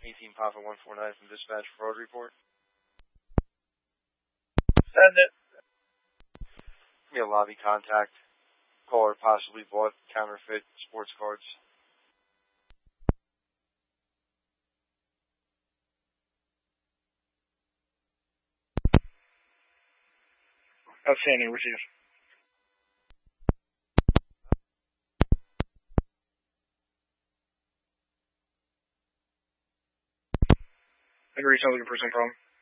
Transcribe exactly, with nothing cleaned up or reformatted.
eighteen Papa one four nine from dispatch for fraud report. Send it. Give me a lobby contact. Caller possibly bought counterfeit sports cards. Outstanding. Received. Agree. Sounds like a personal problem.